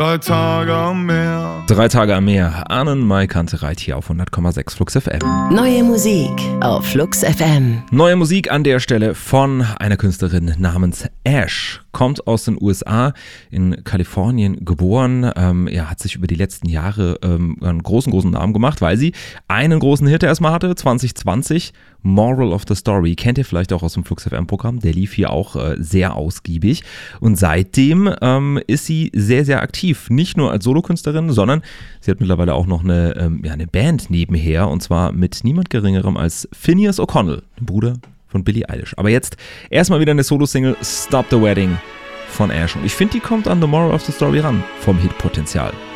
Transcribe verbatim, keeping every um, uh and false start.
Drei Tage am Meer. Drei Tage am Meer. Arnen Mai Kantereit hier auf hundert Komma sechs Flux F M. Neue Musik auf Flux F M. Neue Musik an der Stelle von einer Künstlerin namens Ash. Kommt aus den U S A, in Kalifornien geboren. Ähm, er hat sich über die letzten Jahre ähm, einen großen, großen Namen gemacht, weil sie einen großen Hit erstmal hatte, zwanzig zwanzig. Moral of the Story. Kennt ihr vielleicht auch aus dem Flux F M-Programm. Der lief hier auch äh, sehr ausgiebig. Und seitdem ähm, ist sie sehr, sehr aktiv. Nicht nur als Solokünstlerin, sondern sie hat mittlerweile auch noch eine, ähm, ja, eine Band nebenher. Und zwar mit niemand Geringerem als Finneas O'Connell, dem Bruder von Billie Eilish. Aber jetzt erstmal wieder eine Solo-Single Stop the Wedding von Ash. Und ich finde, die kommt an The Moral of the Story ran vom Hitpotenzial.